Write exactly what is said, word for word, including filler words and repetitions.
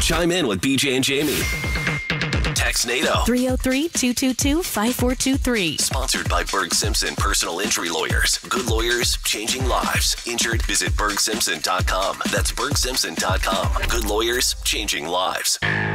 Chime in with B J and Jamie. Text NATO. three oh three, two two two, five four two three. Sponsored by Berg Simpson Personal Injury Lawyers. Good lawyers, changing lives. Injured? Visit berg simpson dot com. That's berg simpson dot com. Good lawyers, changing lives.